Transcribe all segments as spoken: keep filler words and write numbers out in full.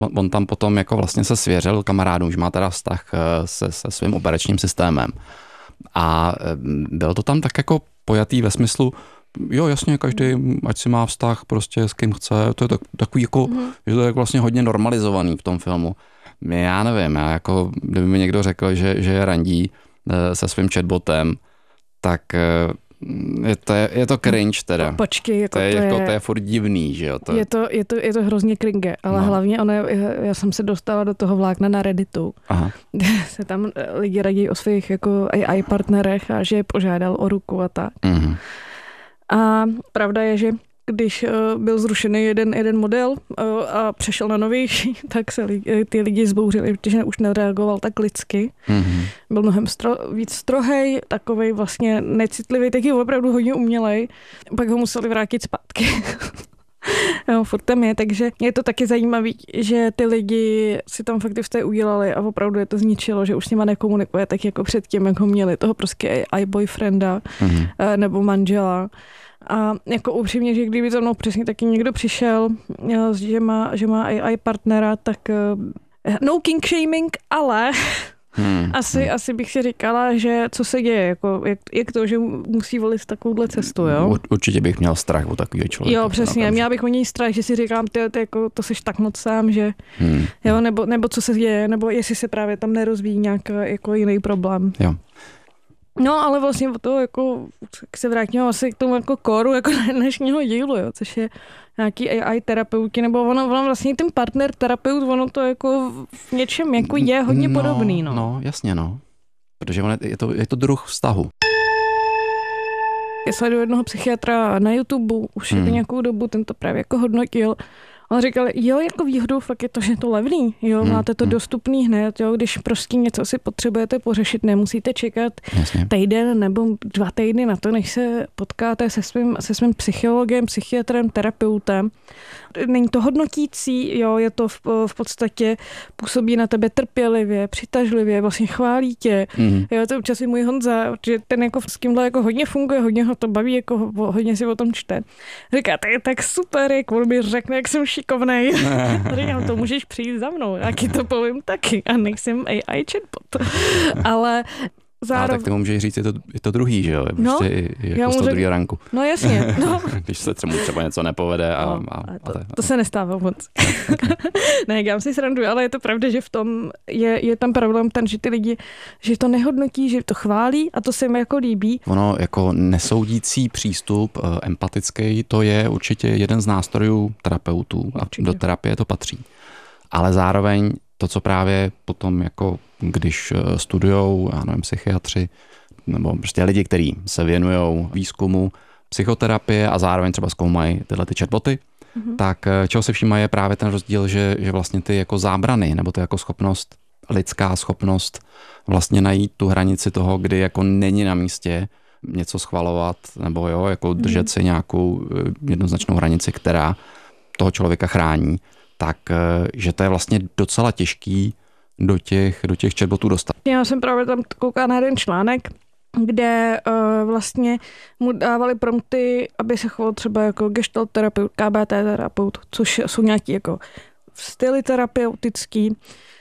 On, on tam potom jako vlastně se svěřil kamarádům, že má teda vztah se, se svým operačním systémem. A bylo to tam tak jako pojatý ve smyslu, jo, jasně, každý, ať si má vztah prostě s kým chce, to je tak, takový jako, mm-hmm. že to je vlastně hodně normalizovaný v tom filmu. Já nevím, já jako, kdyby mi někdo řekl, že, že je randí se svým chatbotem, tak je to, je to cringe teda. Počkej, jako to je, to, jako, je, to je furt divný, že jo. To je, to, je, to, je to hrozně cringe, ale no. hlavně ono, já jsem se dostala do toho vlákna na Redditu, Aha. kde se tam lidi radí o svých jako A I partnerech a že je požádal o ruku a tak. Mhm. A pravda je, že když uh, byl zrušený jeden, jeden model uh, a přešel na novější, tak se li, ty lidi zbouřili, protože už nereagoval tak lidsky. Mm-hmm. Byl mnohem stro, víc strohej, takovej vlastně necitlivý, taky opravdu hodně umělej. Pak ho museli vrátit zpátky. No, furt tam je, takže je to taky zajímavý, že ty lidi si tam fakt v té udělali a opravdu je to zničilo, že už s nima nekomunikuje tak jako předtím, jak ho měli, toho prostě i boyfrienda mm-hmm. nebo manžela. A jako upřímně, že kdyby za mnou přesně taky někdo přišel, že má, že má A I partnera, tak no king shaming, ale hmm, asi, hmm. asi bych si říkala, že co se děje, jako, jak, jak to, že musí volit takovouhle cestu, jo? Určitě bych měl strach o takového člověka. Jo, přesně, měla bych o něj strach, že si říkám, ty, ty jako, to seš tak moc sám, že hmm. jo, nebo, nebo co se děje, nebo jestli se právě tam nerozvíjí nějak jako jiný problém. Jo. No, ale vlastně o to jako se vrátíme asi k tomu jako kóru jako dnešního dílu, jo, což je nějaký A I terapeuti, nebo ono, ono vlastně ten partner terapeut, ono to jako v něčem jako je hodně no, podobný, no. No, jasně, no. Protože ono je, to, je to druh vztahu. Já sleduju jednoho psychiatra na YouTube, už hmm. je to nějakou dobu, ten to právě jako hodnotil. On říkal, jo, jako výhodou fakt je to, že je to levný, jo, hmm. máte to hmm. dostupný hned, jo, když prostě něco si potřebujete pořešit, nemusíte čekat Jasně. týden nebo dva týdny na to, než se potkáte se svým, se svým psychologem, psychiatrem, terapeutem. Není to hodnotící, jo, je to v, v podstatě, působí na tebe trpělivě, přitažlivě, vlastně chválí tě. Mm. Jo, to občas je můj Honza, že ten jako s tímhle jako hodně funguje, hodně ho to baví, jako hodně si o tom čte. Říká, to je tak super, jak on mi řekne, jak jsem šikovnej. Říkám, to můžeš přijít za mnou, jaký to povím taky a nejsem A I chatbot. Ale zároveň... Ale tak ty mu můžeš říct, je to, je to druhý, že jo? Je prostě no, jako z toho druhého ranku. No jasně. No. Když se třeba, třeba něco nepovede. A, no, a, a to, a to se nestává moc. Ne, já si sranduju, ale je to pravda, že v tom je, je tam problém ten, že ty lidi, že to nehodnotí, že to chválí a to se jim jako líbí. Ono jako nesoudící přístup, empatický, to je určitě jeden z nástrojů terapeutů a určitě. Do terapie to patří. Ale zároveň to, co právě potom jako když studujou, já nevím, psychiatři, nebo prostě lidi, kteří se věnují výzkumu psychoterapie a zároveň třeba zkoumají tyhle ty chatboty, mm-hmm. tak čeho se všímají je právě ten rozdíl, že, že vlastně ty jako zábrany, nebo to jako schopnost, lidská schopnost vlastně najít tu hranici toho, kdy jako není na místě něco schvalovat, nebo jo, jako držet mm-hmm. si nějakou jednoznačnou hranici, která toho člověka chrání, tak že to je vlastně docela těžký do těch, do těch chatbotů dostat. Já jsem právě tam koukala na jeden článek, kde uh, vlastně mu dávali prompty, aby se choval třeba jako gestalt terapeut, K B T terapeut, což jsou nějaký jako styly terapeutický.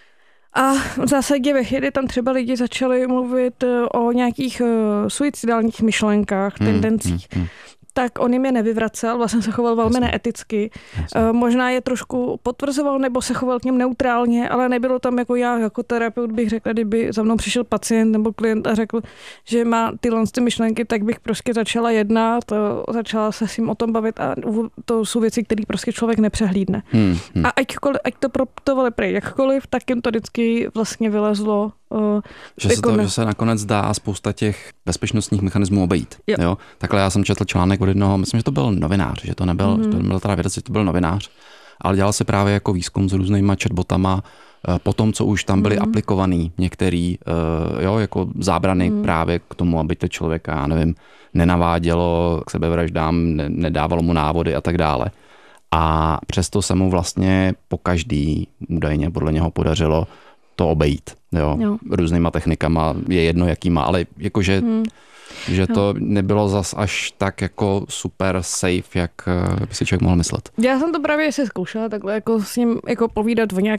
A v zásadě ve chvíli tam třeba lidi začali mluvit o nějakých uh, suicidálních myšlenkách, hmm, tendencích. Hmm, hmm. Tak on jim je nevyvracel, vlastně se choval velmi Jasně. neeticky. Jasně. Možná je trošku potvrzoval, nebo se choval k něm neutrálně, ale nebylo tam jako já, jako terapeut bych řekla, kdyby za mnou přišel pacient nebo klient a řekl, že má tyhle ty myšlenky, tak bych prostě začala jednat, začala se s ním o tom bavit a to jsou věci, které prostě člověk nepřehlídne. Hmm, hmm. A aťkoliv, ať to proptovali prej jakkoliv, tak jim to vždycky vlastně vylezlo. Uh, že, se to, že se nakonec dá spousta těch bezpečnostních mechanismů obejít. Jo. Jo? Takhle já jsem četl článek od jednoho, myslím, že to byl novinář, že to nebyl, mm-hmm. to nebyl teda vědec, že to byl novinář, ale dělal se právě jako výzkum s různýma chatbotama uh, po tom, co už tam byly mm-hmm. aplikovaný některý, uh, jo, jako zábrany mm-hmm. právě k tomu, aby to člověka, já nevím, nenavádělo k sebevraždám, ne, nedávalo mu návody a tak dále. A přesto se mu vlastně po každý údajně podle něho podařilo to obejít, jo, jo. různýma technikama, je jedno jakýma, ale jakože hmm. Že to nebylo zas až tak jako super safe, jak by si člověk mohl myslet. Já jsem to právě si zkoušela takhle jako s ním jako povídat o nějakých